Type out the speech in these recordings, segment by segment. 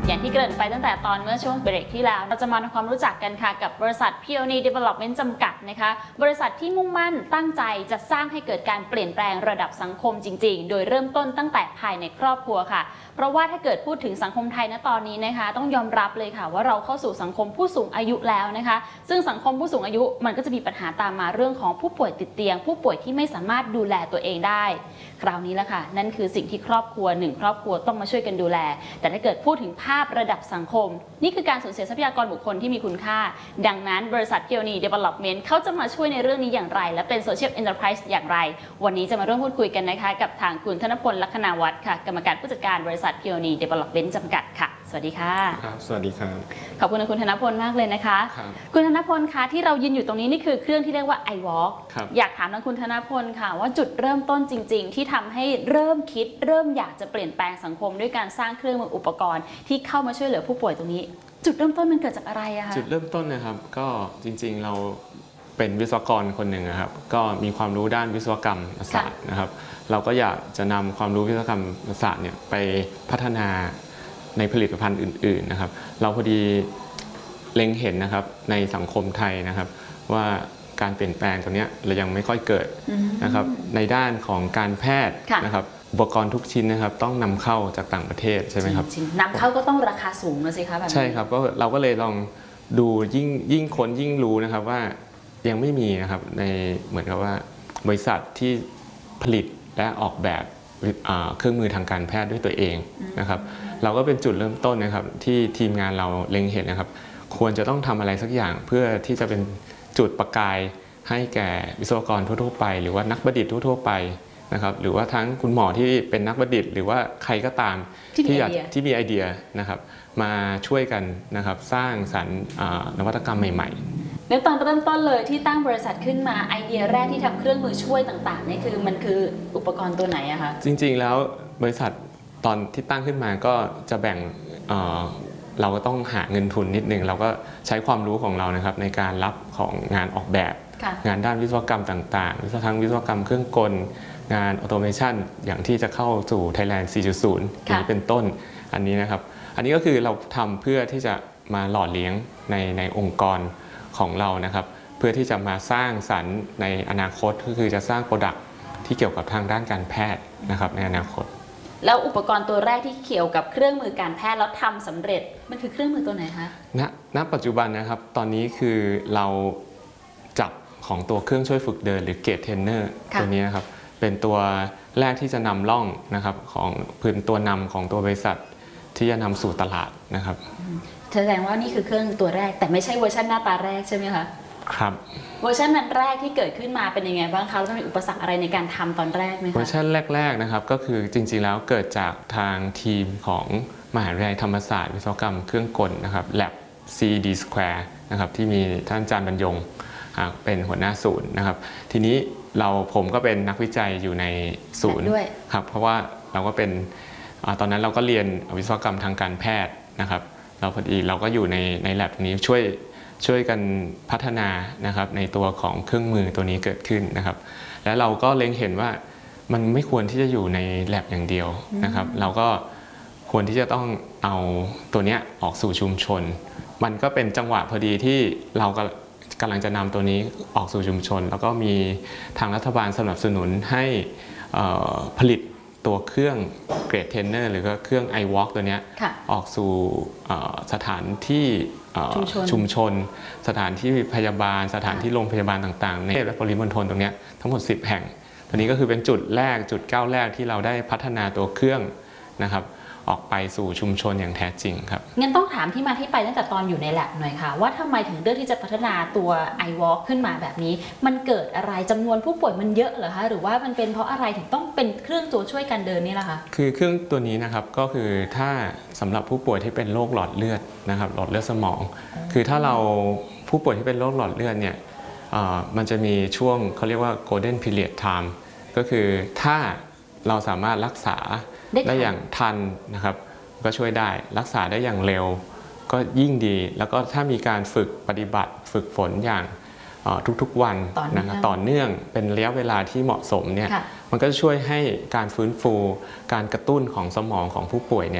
อย่างที่เกริ่นไปตั้งแต่ตอนเมื่อช่วงเบรกที่แล้วเราจะมาทำความรู้จักกันค่ะกับบริษัท Peony Development จำกัดนะคะบริษัทที่มุ่งมั่นตั้งใจจะสร้างให้เกิดการเปลี่ยนแปลงระดับสังคมจริงๆโดยเริ่มต้นตั้งแต่ภายในครอบครัวค่ะเพราะว่าถ้าเกิดพูดถึงสังคมไทยณตอนนี้นะคะต้องยอมรับเลยค่ะว่าเราเข้าสู่สังคมผู้สูงอายุแล้วนะคะซึ่งสังคมผู้สูงอายุมันก็จะมีปัญหาตามมาเรื่องของผู้ป่วยติดเตียงผู้ป่วยที่ไม่สามารถดูแลตัวเองได้คราวนี้แหละค่ะนั่นคือสิ่งที่ครอบครัว1ครอบครัวต้องมาช่วยกันดูแลแต่ถ้าเกิดพูดถึงภาพระดับสังคมนี่คือการสูญเสียทรัพยากรบุคคลที่มีคุณค่าดังนั้นบริษัท Peony Development เขาจะมาช่วยในเรื่องนี้อย่างไรและเป็น Social Enterprise อย่างไรวันนี้จะมาร่วมพูดคุยกันนะคะกับทางคุณธนพล ลัคนาวัฒน์ค่ะกรรมการผู้จัดการบริษัท Peony Development จำกัดค่ะสวัสดีค่ะครับสวัสดีครับขอบคุณคุณธนพลมากเลยนะคะคุณธนพลคะที่เรายืนอยู่ตรงนี้นี่คือเครื่องที่เรียกว่า iWalk อยากถามทางคุณธนพลค่ะว่าจุดเริ่มต้นจริงๆที่ทำให้เริ่มคิดเริ่มอยากจะเปลี่ยนแปลงสังคมด้วยการสร้างเครื่องมืออุปกรณ์ที่เข้ามาช่วยเหลือผู้ป่วยตรงนี้จุดเริ่มต้นมันเกิดจากอะไรอะคะจุดเริ่มต้นนะครับก็จริงๆเราเป็นวิศวกรคนหนึ่งนะครับก็มีความรู้ด้านวิศวกรรมศาสตร์นะครับเราก็อยากจะนำความรู้วิศวกรรมศาสตร์เนี่ยไปพัฒนาในผลิตภัณฑ์อื่นๆนะครับเราพอดีเล็งเห็นนะครับในสังคมไทยนะครับว่าการเปลี่ยนแปลงตัวนี้เรายังไม่ค่อยเกิดนะครับในด้านของการแพทย์นะครับอุปกรณ์ทุกชิ้นนะครับต้องนำเข้าจากต่างประเทศใช่ไหมครับนำเข้าก็ต้องราคาสูงนะสิคะแบบนี้ใช่ครับก็เราก็เลยลองดูยิ่งคนยิ่งรู้นะครับว่ายังไม่มีนะครับในเหมือนกับว่าบริษัทที่ผลิตและออกแบบเครื่องมือทางการแพทย์ด้วยตัวเองนะครับเราก็เป็นจุดเริ่มต้นนะครับที่ทีมงานเราเล็งเห็นนะครับควรจะต้องทำอะไรสักอย่างเพื่อที่จะเป็นจุดประกายให้แก่วิศวกรทั่วๆไปหรือว่านักประดิษฐ์ทั่วๆไปนะครับหรือว่าทั้งคุณหมอที่เป็นนักประดิษฐ์หรือว่าใครก็ตามที่มีไอเดียนะครับมาช่วยกันนะครับสร้างสรรค์นวัตกรรมใหม่ๆในตอนเริ่มต้นเลยที่ตั้งบริษัทขึ้นมาไอเดียแรกที่ทำเครื่องมือช่วยต่างๆนี่คือมันคืออุปกรณ์ตัวไหนอะคะจริงๆแล้วบริษัทตอนที่ตั้งขึ้นมาก็จะแบ่งเราก็ต้องหาเงินทุนนิดนึงเราก็ใช้ความรู้ของเรานะครับในการรับของงานออกแบบงานด้านวิศวกรรมต่างๆทั้งวิศวกรรมเครื่องกลงานออโตเมชันอย่างที่จะเข้าสู่ Thailand 4.0 นี้เป็นต้นอันนี้นะครับอันนี้ก็คือเราทำเพื่อที่จะมาหล่อเลี้ยงในองค์กรของเรานะครับเพื่อที่จะมาสร้างสรรค์ในอนาคตก็คือจะสร้างโปรดักต์ที่เกี่ยวกับทางด้านการแพทย์นะครับในอนาคตแล้วอุปกรณ์ตัวแรกที่เกี่ยวกับเครื่องมือการแพทย์แล้วทำสำเร็จมันคือเครื่องมือตัวไหนคะณปัจจุบันนะครับตอนนี้คือเราจับของตัวเครื่องช่วยฝึกเดินหรือเกตเทรนเนอร์ตัวนี้นะครับเป็นตัวแรกที่จะนำร่องนะครับของพื้นตัวนำของตัวบริษัทที่จะนำสู่ตลาดนะครับแสดงว่านี่คือเครื่องตัวแรกแต่ไม่ใช่เวอร์ชันหน้าตาแรกใช่ไหมคะครับเวอร์ชันนั้นแรกที่เกิดขึ้นมาเป็นยังไงบ้างคะแล้วมีอุปสรรคอะไรในการทำตอนแรกไหมคะเวอร์ชันแรกๆนะครับก็คือจริงๆแล้วเกิดจากทางทีมของมหาวิทยาลัยธรรมศาสตร์วิศวกรรมเครื่องกลนะครับ Lab CED Square นะครับที่มีท่านอาจารย์บรรยงเป็นหัวหน้าศูนย์นะครับทีนี้ผมก็เป็นนักวิจัยอยู่ในศูนย์ครับเพราะว่าเราก็เป็นตอนนั้นเราก็เรียนวิศวกรรมทางการแพทย์นะครับเราพอดีเราก็อยู่ในแลบนี้ช่วยกันพัฒนานะครับในตัวของเครื่องมือตัวนี้เกิดขึ้นนะครับและเราก็เล็งเห็นว่ามันไม่ควรที่จะอยู่ในแลบอย่างเดียวนะครับเราก็ควรที่จะต้องเอาตัวนี้ออกสู่ชุมชนมันก็เป็นจังหวะพอดีที่เรากำลังจะนำตัวนี้ออกสู่ชุมชนแล้วก็มีทางรัฐบาลสนับสนุนให้ผลิตตัวเครื่องเกรดเทรนเนอร์หรือก็เครื่อง iWalk ตัวนี้ออกสู่สถานที่ชุมชนสถานที่พยาบาลสถานที่โรงพยาบาลต่างๆในและปริมณฑลตรงนี้ทั้งหมด10แห่งตัวนี้ก็คือเป็นจุดแรกจุดก้าวแรกที่เราได้พัฒนาตัวเครื่องนะครับออกไปสู่ชุมชนอย่างแท้จริงครับงั้นต้องถามที่มาที่ไปตั้งแต่ตอนอยู่ในแลบหน่อยค่ะว่าทำไมถึงเลือกที่จะพัฒนาตัว iWalk ขึ้นมาแบบนี้มันเกิดอะไรจำนวนผู้ป่วยมันเยอะเหรอคะหรือว่ามันเป็นเพราะอะไรถึงต้องเป็นเครื่องตัวช่วยการเดินนี่ล่ะคะคือเครื่องตัวนี้นะครับก็คือถ้าสำหรับผู้ป่วยที่เป็นโรคหลอดเลือดนะครับหลอดเลือดสมองคือถ้าเราผู้ป่วยที่เป็นโรคหลอดเลือดเนี่ยมันจะมีช่วงเขาเรียกว่า golden period time ก็คือถ้าเราสามารถรักษาได้อย่างทันนะครับก็ช่วยได้รักษาได้อย่างเร็วก็ยิ่งดีแล้วก็ถ้ามีการฝึกปฏิบัติฝึกฝนอย่างทุกๆวันนะครับต่อเนื่องเป็นระยะเวลาที่เหมาะสมเนี่ยมันก็จะช่วยให้การฟื้นฟูการกระตุ้นของสมองของผู้ป่วยเนี่ย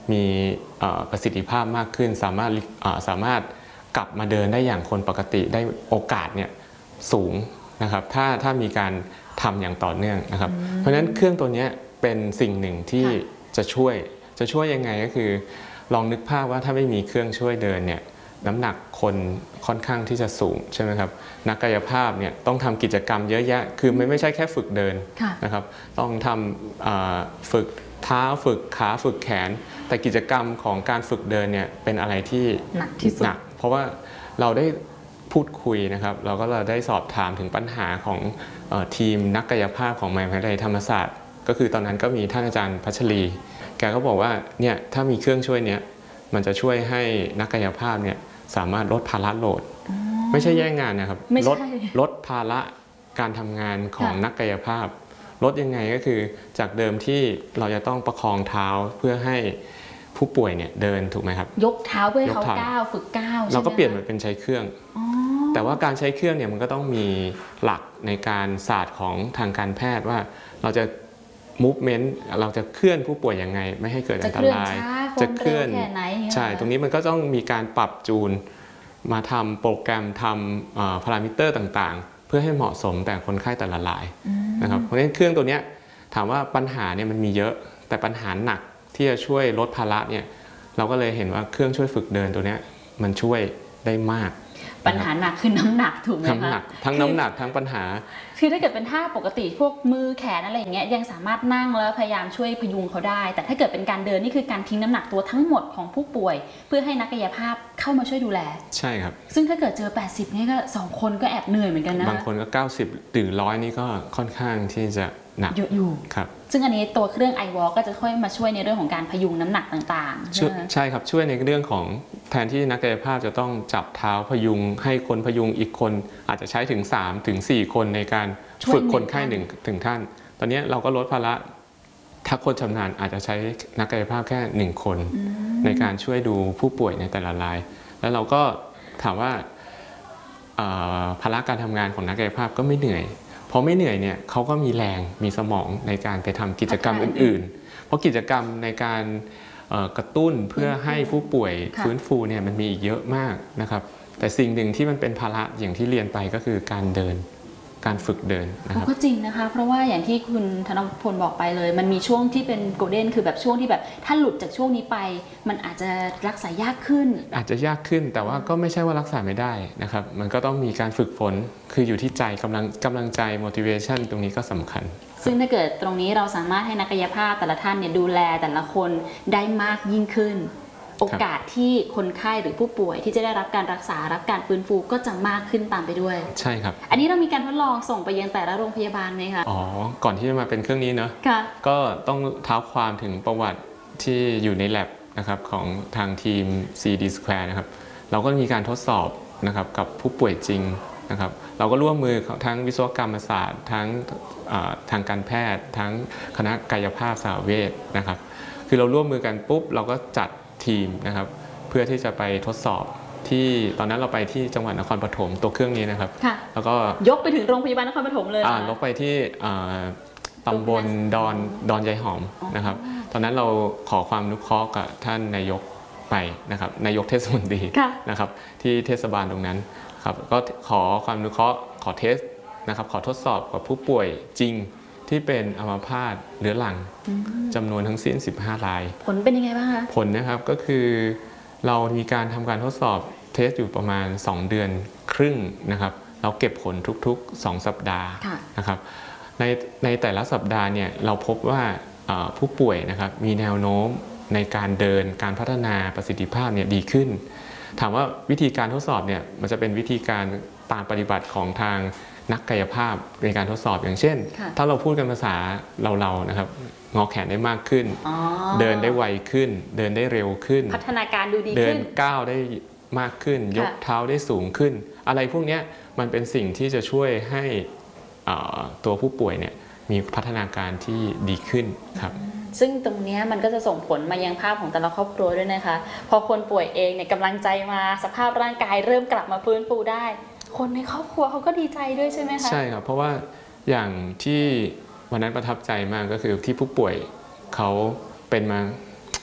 มีประสิทธิภาพมากขึ้นสามารถกลับมาเดินได้อย่างคนปกติได้โอกาสเนี่ยสูงนะครับถ้ามีการทำอย่างต่อเนื่องนะครับเพราะฉะนั้นเครื่องตัวนี้เป็นสิ่งหนึ่งที่จะช่วยยังไงก็คือลองนึกภาพว่าถ้าไม่มีเครื่องช่วยเดินเนี่ยน้ำหนักคนค่อนข้างที่จะสูงใช่ไหมครับนักกายภาพเนี่ยต้องทำกิจกรรมเยอะแยะคือไม่ใช่แค่ฝึกเดินนะครับต้องทำฝึกเท้าฝึกขาฝึกแขนแต่กิจกรรมของการฝึกเดินเนี่ยเป็นอะไรที่หนักที่สุดเพราะว่าเราได้พูดคุยนะครับเราได้สอบถามถึงปัญหาของทีมนักกายภาพของมหาวิทยาลัยธรรมศาสตร์ก็คือตอนนั้นก็มีท่านอาจารย์พัชรีแกก็บอกว่าเนี่ยถ้ามีเครื่องช่วยเนี้ยมันจะช่วยให้นักกายภาพเนี่ยสามารถลดภาระโหลดไม่ใช่แย่งงานนะครับลดภาระการทำงานของนักกายภาพลดยังไงก็คือจากเดิมที่เราจะต้องประคองเท้าเพื่อให้ผู้ป่วยเนี่ยเดินถูกไหมครับยกเท้าเพื่อให้เขาก้าวฝึกก้าวเราก็เปลี่ยนมาเป็นใช้เครื่องแต่ว่าการใช้เครื่องเนี่ยมันก็ต้องมีหลักในการศาสตร์ของทางการแพทย์ว่าเราจะ movement เราจะเคลื่อนผู้ป่วยยังไงไม่ให้เกิดอันตรายจะเคลื่อนใช่ตรงนี้มันก็ต้องมีการปรับจูนมาทำโปรแกรมทำพารามิเตอร์ต่างๆเพื่อให้เหมาะสมแต่คนไข้แต่ละรายนะครับเพราะฉะนั้นเครื่องตัวนี้ถามว่าปัญหาเนี่ยมันมีเยอะแต่ปัญหาหนักที่จะช่วยลดภาระเนี่ยเราก็เลยเห็นว่าเครื่องช่วยฝึกเดินตัวนี้มันช่วยได้มากปัญหาหนักคือน้ำหนักถูกไหมคะน้ำหนักทั้งน้ำหนักทั้งปัญหาคือถ้าเกิดเป็นท่าปกติพวกมือแขนอะไรอย่างเงี้ยยังสามารถนั่งแล้วพยายามช่วยพยุงเขาได้แต่ถ้าเกิดเป็นการเดินนี่คือการทิ้งน้ำหนักตัวทั้งหมดของผู้ป่วยเพื่อให้นักกายภาพเข้ามาช่วยดูแลใช่ครับซึ่งถ้าเกิดเจอ80นี่ก็2คนก็แอบเหนื่อยเหมือนกันนะบางคนก็90หรือ100นี่ก็ค่อนข้างที่จะหนักเยอะอยู่ครับซึ่งอันนี้ตัวเครื่อง iWalk ก็จะค่อยมาช่วยในเรื่องของการพยุงน้ำหนักต่างๆใช่ครับช่วยในเรื่องของแทนที่นักกายภาพจะต้องจับเท้าพยุงให้คนพยุงอีกคนอาจจะใช้ถึง3 ถึง 4 คนในการฝึกคนไข้1 ถึงท่านตอนนี้เราก็ลดภาระถ้าคนชำนาญอาจจะใช้นักกายภาพแค่1 คนในการช่วยดูผู้ป่วยในแต่ละรายแล้วเราก็ถามว่าภาระการทำงานของนักกายภาพก็ไม่เหนื่อยพอไม่เหนื่อยเนี่ยเขาก็มีแรงมีสมองในการไปทำกิจกรรมอื่นๆเพราะกิจกรรมในการกระตุ้นเพื่อให้ผู้ป่วยฟื้นฟูเนี่ยมันมีอีกเยอะมากนะครับแต่สิ่งหนึ่งที่มันเป็นภาระอย่างที่เรียนไปก็คือการเดินการฝึกเดินนะครับก็จริงนะคะเพราะว่าอย่างที่คุณธนพลบอกไปเลยมันมีช่วงที่เป็นโกลเด้นคือแบบช่วงที่แบบถ้าหลุดจากช่วงนี้ไปมันอาจจะรักษายากขึ้นอาจจะยากขึ้นแต่ว่าก็ไม่ใช่ว่ารักษาไม่ได้นะครับมันก็ต้องมีการฝึกฝนคืออยู่ที่ใจกำลังใจ motivation ตรงนี้ก็สำคัญซึ่งถ้าเกิดตรงนี้เราสามารถให้นักกายภาพแต่ละท่านเนี่ยดูแลแต่ละคนได้มากยิ่งขึ้นโอกาสที่คนไข้หรือผู้ป่วยที่จะได้รับการรักษารับการฟื้นฟูก็จะมากขึ้นตามไปด้วยใช่ครับอันนี้เรามีการทดลองส่งไปยังแต่ละโรงพยาบาลไหมคะอ๋อก่อนที่จะมาเป็นเครื่องนี้เนอะก็ต้องเท้าความถึงประวัติที่อยู่ใน lab นะครับของทางทีม CD Square นะครับเราก็มีการทดสอบนะครับกับผู้ป่วยจริงนะครับเราก็ร่วมมือทั้งวิศวกรรมศาสตร์ทั้งทางการแพทย์ทั้งคณะกายภาพสหเวชนะครับคือเราร่วมมือกันปุ๊บเราก็จัดทีมนะครับเพื่อที่จะไปทดสอบที่ตอนนั้นเราไปที่จังหวัดนครปฐมตัวเครื่องนี้นะครับแล้วก็ยกไปถึงโรงพยาบาลนครปฐมเลยยกไปที่ตำบลดอนยายหอมนะครับตอนนั้นเราขอความอนุเคราะห์กับท่านนายกไปนะครับนายกเทศมนตรีนะครับที่เทศบาลตรงนั้นครับก็ขอความอนุเคราะห์ขอเทสนะครับขอทดสอบกับผู้ป่วยจริงที่เป็นอัมพาตเรื้อรังจำนวนทั้งสิ้น15 รายผลเป็นยังไงบ้างคะผลนะครับก็คือเรามีการทำการทดสอบเทสอยู่ประมาณ2 เดือนครึ่งนะครับเราเก็บผลทุกๆ2 สัปดาห์นะครับในแต่ละสัปดาห์เนี่ยเราพบว่าผู้ป่วยนะครับมีแนวโน้มในการเดินการพัฒนาประสิทธิภาพเนี่ยดีขึ้นถามว่าวิธีการทดสอบเนี่ยมันจะเป็นวิธีการตามปฏิบัติของทางนักกายภาพในการทดสอบอย่างเช่นถ้าเราพูดกันภาษาเรานะครับงอแขนได้มากขึ้นเดินได้ไวขึ้นเดินได้เร็วขึ้นพัฒนาการดูดีขึ้นเดินก้าวได้มากขึ้นยกเท้าได้สูงขึ้นอะไรพวกนี้มันเป็นสิ่งที่จะช่วยให้ตัวผู้ป่วยเนี่ยมีพัฒนาการที่ดีขึ้นครับซึ่งตรงนี้มันก็จะส่งผลมายังภาพของแต่ละครอบครัวด้วยนะคะพอคนป่วยเองเนี่ยกำลังใจมาสภาพร่างกายเริ่มกลับมาฟื้นฟูได้คนในครอบครัวเขาก็ดีใจด้วยใช่ไหมคะใช่ครับเพราะว่าอย่างที่วันนั้นประทับใจมากก็คือที่ผู้ป่วยเขาเป็นมา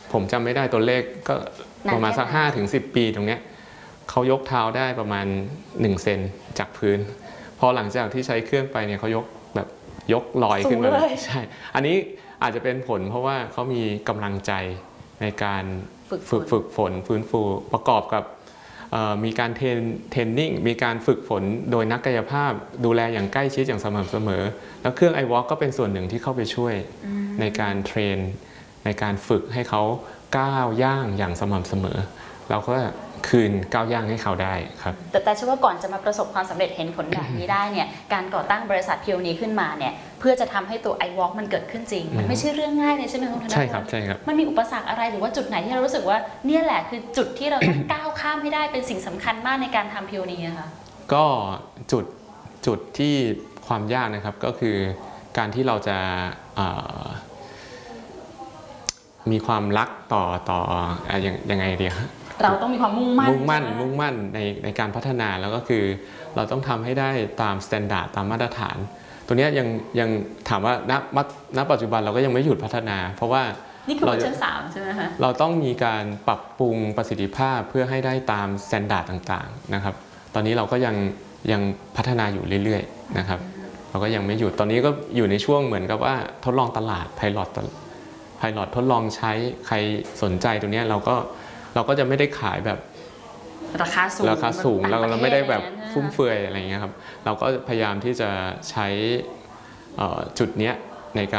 ผมจำไม่ได้ตัวเลขก็ประมาณสัก5 ถึง 10 ปีตรงเนี้ยเขายกเท้าได้ประมาณ1 เซนจากพื้นพอหลังจากที่ใช้เครื่องไปเนี่ยเขายกแบบยกลอยขึ้นมาเลยใช่อันนี้อาจจะเป็นผลเพราะว่าเขามีกำลังใจในการฝึกฝนฟื้นฟูประกอบกับมีการเทรนนิ่งมีการฝึกฝนโดยนักกายภาพดูแลอย่างใกล้ชิดอย่างสม่ำเสมอแล้วเครื่อง iWalk ก็เป็นส่วนหนึ่งที่เข้าไปช่วยในการเทรนในการฝึกให้เขาก้าวย่างอย่างสม่ำเสมอเราก็คืนก้าวย่างให้เขาได้ครับแต่เชื่อว่าก่อนจะมาประสบความสำเร็จเห็นผลแบบนี้ได้เนี่ยการก่อตั้งบริษัท PONE ขึ้นมาเนี่ยเพื่อจะทำให้ตัว iWalk มันเกิดขึ้นจริงมันไม่ใช่เรื่องง่ายเลยใช่ไหมคุณธนพลใช่ครับใช่ครับมันมีอุปสรรคอะไรหรือว่าจุดไหนที่เรารู้สึกว่าเนี่ยแหละคือจุดที่เราต้อง ก้าวข้ามให้ได้เป็นสิ่งสำคัญมากในการทำ PONE นะคะก็จุดที่ความยากนะครับก็คือการที่เราจะมีความรักต่อยังไงดีครับเราต้องมีความมุ่งมั่นในการพัฒนาแล้วก็คือเราต้องทำให้ได้ตามมาตรฐานตามมาตรฐานตัวนี้ยังถามว่าณปัจจุบันเราก็ยังไม่หยุดพัฒนาเพราะว่านี่คือเวอร์ชัน3ใช่ไหมคะเราต้องมีการปรับปรุงประสิทธิภาพเพื่อให้ได้ตามมาตรฐานต่างๆนะครับตอนนี้เราก็ยังพัฒนาอยู่เรื่อยๆนะครับเราก็ยังไม่หยุดตอนนี้ก็อยู่ในช่วงเหมือนกับว่าทดลองตลาดไพลอตทดลองใช้ใครสนใจตัวนี้เราก็จะไม่ได้ขายแบบราคาสูงเราไม่ได้แบบฟุ่มเฟือยอะไรเงี้ยครับเราก็พยายามที่จะใช้จุดนี้ในการ